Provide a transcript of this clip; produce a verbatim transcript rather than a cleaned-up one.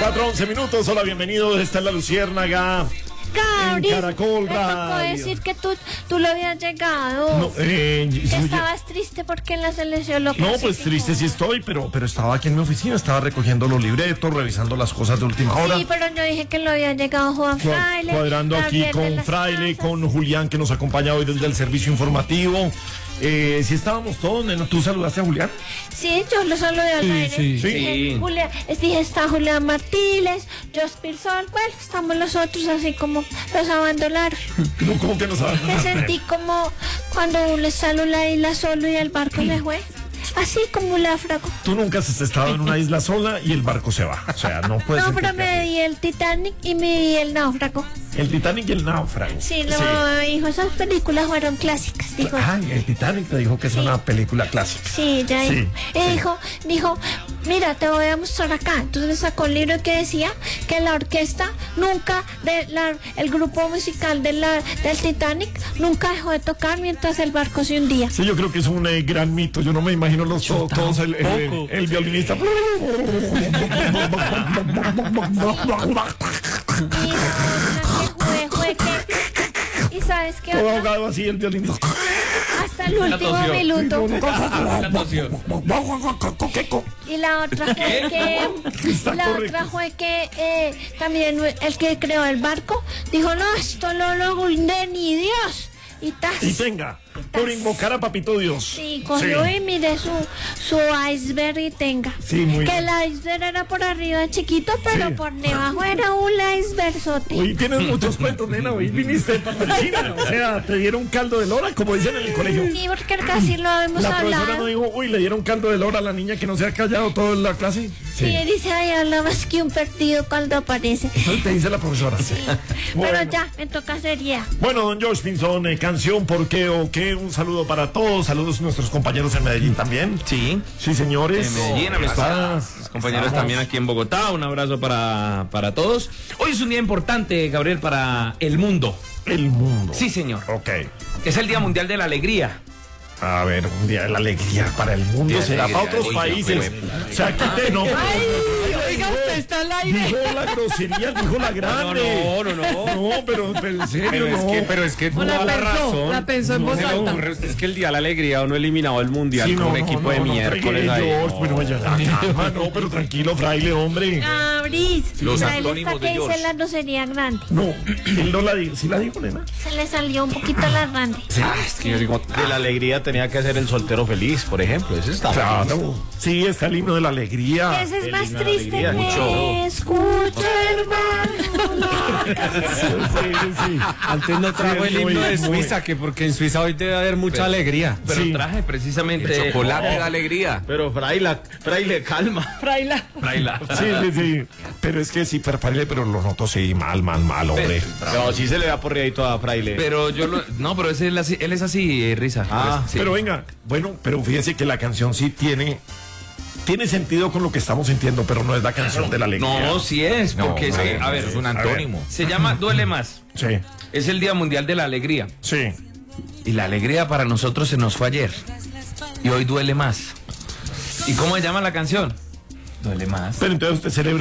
cuatro once minutos, hola, bienvenidos, esta es La Luciérnaga. Gabriel, en Caracol me tocó Radio. decir que tú, tú lo habías llegado. No, eh, que yo- estabas triste porque en la selección lo No, pues clasificó. triste sí estoy, pero, pero estaba aquí en mi oficina, estaba recogiendo los libretos, revisando las cosas de última hora. Sí, pero yo dije que lo había llegado Juan Cua- Fraile. Cuadrando aquí Gabriel de con las Fraile, Casas. con Julián, que nos acompaña hoy desde el servicio informativo. Eh, si estábamos todos, nena, ¿tú saludaste a Julián? Sí, yo lo saludé al aire. sí. Dije, Sí. Julián, les dije, está Julián Martínez, Jospir Sol, bueno, estamos los otros así como los abandonaron. No, ¿cómo que no sabes? Me sentí como cuando uno está en una isla solo y el barco se fue. Así como un náufrago. Tú nunca has estado en una isla sola y el barco se va. O sea, no puedes. No, pero me di el Titanic y me di el náufrago. El Titanic y el náufrago. Sí, no, dijo, esas películas fueron clásicas, dijo. Ay, el Titanic te dijo que es una película clásica. Sí, ya Sí, dijo. Y sí. dijo, dijo, mira, te voy a mostrar acá. Entonces sacó un libro que decía que la orquesta nunca, de la, el grupo musical de la, del Titanic nunca dejó de tocar mientras el barco se hundía. Sí, yo creo que es un eh, gran mito. Yo no me imagino los to- todos el, el, el- el violinista. Y la otra que fue, fue que, y sabes qué Todo otra? ahogado así el violinista. Hasta el último minuto. Coqueco. Y la otra fue que Está la correcto. otra fue que eh, también el que creó el barco dijo, no, esto no lo hunde ni Dios. Y tas. Y tenga, por invocar a Papito Dios. Sí, cogió y mire su, su iceberg y tenga. Sí, muy que bien. el iceberg era por arriba chiquito, pero Sí. por debajo era un icebergzote. Hoy tienes muchos cuentos, nena. Hoy viniste de Papachina. O sea, te dieron caldo de lora, como dicen en el colegio. Sí, porque casi lo hemos La profesora hablado. no dijo, uy, le dieron caldo de lora a la niña que no se ha callado toda la clase. Sí, dice, ay, habla más que un perdido cuando aparece. Eso te dice la profesora. Bueno. Pero ya, me toca seriedad. Bueno, don George Pinzón, eh, canción, ¿por qué o qué? Un saludo para todos, saludos a nuestros compañeros en Medellín también. Sí. Sí, señores. En Medellín, Está- los compañeros estamos- también aquí en Bogotá. Un abrazo para, para todos. Hoy es un día importante, Gabriel, para el mundo. El mundo. Sí, señor. Ok. Es el Día Mundial de la Alegría. A ver, un día de la alegría para el mundo, Día de será para alegría, otros oiga, países. pero- O sea, que te no. Oiga, usted está al aire. Dijo la grosería, dijo la grande. No, no, no, no. No, pero, pero en serio, Pero es no. que, pero es que O la toda la pensó, razón. la pensó en No voz se le alta. ocurre, es que el día de la alegría uno eliminado el mundial Sí, con no, un no, equipo no, de no, miércoles fregué, ahí. George, no. bueno, ya, ya, calma, no, pero tranquilo, fraile, hombre. Gabriz, Los a él antónimos está de que dice George. la grosería grande. No, él no la dijo, ¿sí la dijo, nena? Se le salió un poquito la grande. Ah, es que yo digo, de la alegría tenía que ser el soltero feliz, por ejemplo. Ese está Claro. Sí, está el himno de la alegría. Ese es el más himno de triste alegría, que mucho. escucha, hermano. Sí, sí, sí. Antes no trajo Sí, el himno muy, de muy. Suiza, que porque en Suiza hoy debe haber mucha alegría. Pero Sí. traje precisamente. Chocolate da alegría. Pero fraile, fraile, calma. Fraila. Fraila. Sí, sí, sí. Pero es que sí, pero fraile, pero lo noto, sí, mal, mal, mal, hombre. No, sí se le da por todo a fraile. Pero yo lo. No, pero ese, él, así- él es así, eh, Risa. Ah, Sí. Pero venga, bueno, pero fíjese que la canción sí tiene, tiene sentido con lo que estamos sintiendo, pero no es la canción de la alegría. No, sí es. Porque es que, a ver, es un antónimo. se llama Duele Más. Sí, Es el Día Mundial de la Alegría. sí. Y la alegría para nosotros se nos fue ayer. Y hoy duele más. ¿Y cómo se llama la canción? Duele más. Pero entonces usted celebra